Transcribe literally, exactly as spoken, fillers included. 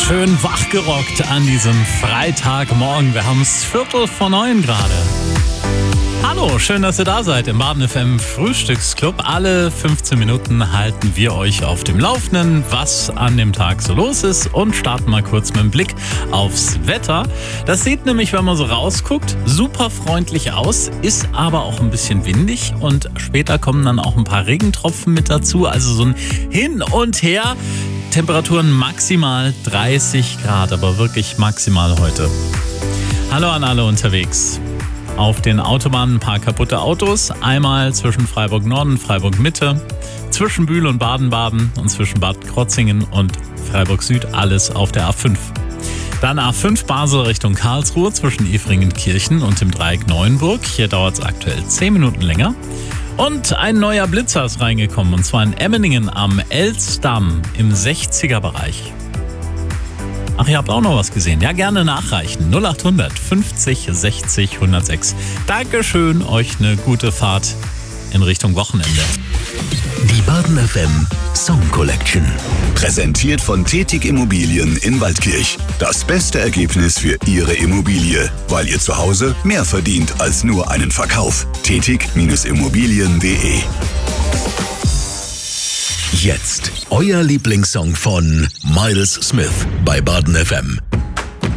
Schön wachgerockt an diesem Freitagmorgen. Wir haben es Viertel vor neun gerade. Hallo, schön, dass ihr da seid im Baden F M Frühstücksclub. Alle fünfzehn Minuten halten wir euch auf dem Laufenden, was an dem Tag so los ist, und starten mal kurz mit dem Blick aufs Wetter. Das sieht nämlich, wenn man so rausguckt, super freundlich aus, ist aber auch ein bisschen windig und später kommen dann auch ein paar Regentropfen mit dazu, also so ein Hin und Her. Temperaturen maximal dreißig Grad, aber wirklich maximal heute. Hallo an alle unterwegs. Auf den Autobahnen ein paar kaputte Autos. Einmal zwischen Freiburg Nord und Freiburg Mitte, zwischen Bühl und Baden-Baden und zwischen Bad Krotzingen und Freiburg Süd, alles auf der A fünf. Dann A fünf Basel Richtung Karlsruhe zwischen Efringen-Kirchen und dem Dreieck Neuenburg. Hier dauert es aktuell zehn Minuten länger. Und ein neuer Blitzer ist reingekommen, und zwar in Emmeningen am Elsdamm im sechziger-Bereich. Ach, ihr habt auch noch was gesehen? Ja, gerne nachreichen. null acht hundert fünfzig sechzig hundertsechs. Dankeschön, euch eine gute Fahrt in Richtung Wochenende. Die Baden F M Song Collection. Präsentiert von Tätig Immobilien in Waldkirch. Das beste Ergebnis für Ihre Immobilie, weil ihr zu Hause mehr verdient als nur einen Verkauf. tätig Immobilien punkt de. Jetzt euer Lieblingssong von Miles Smith bei Baden F M.